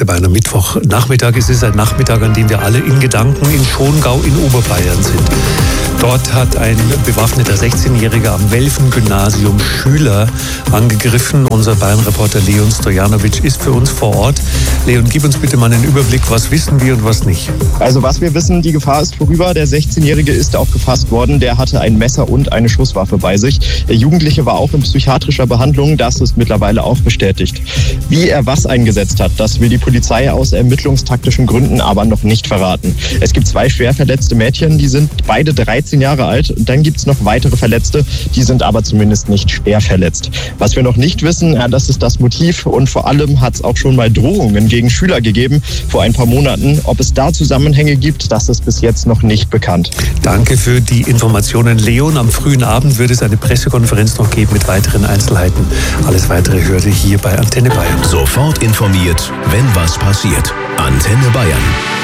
Bayern. Am Mittwochnachmittag ist es ein Nachmittag, an dem wir alle in Gedanken in Schongau in Oberbayern sind. Dort hat ein bewaffneter 16-Jähriger am Welfen-Gymnasium Schüler angegriffen. Unser Bayern-Reporter Leon Stojanovic ist für uns vor Ort. Leon, gib uns bitte mal einen Überblick, was wissen wir und was nicht. Also was wir wissen, die Gefahr ist vorüber. Der 16-Jährige ist auch gefasst worden. Der hatte ein Messer und eine Schusswaffe bei sich. Der Jugendliche war auch in psychiatrischer Behandlung. Das ist mittlerweile auch bestätigt. Wie er was eingesetzt hat, das will die Polizei aus ermittlungstaktischen Gründen aber noch nicht verraten. Es gibt 2 schwer verletzte Mädchen, die sind beide 13 Jahre alt. Und dann gibt es noch weitere Verletzte, die sind aber zumindest nicht schwer verletzt. Was wir noch nicht wissen, das ist das Motiv. Und vor allem hat es auch schon mal Drohungen gegen Schüler gegeben vor ein paar Monaten. Ob es da Zusammenhänge gibt, das ist bis jetzt noch nicht bekannt. Danke für die Informationen, Leon. Am frühen Abend wird es eine Pressekonferenz noch geben mit weiteren Einzelheiten. Alles Weitere hört ihr hier bei Antenne Bayern. Sofort informiert, wenn was passiert. Antenne Bayern.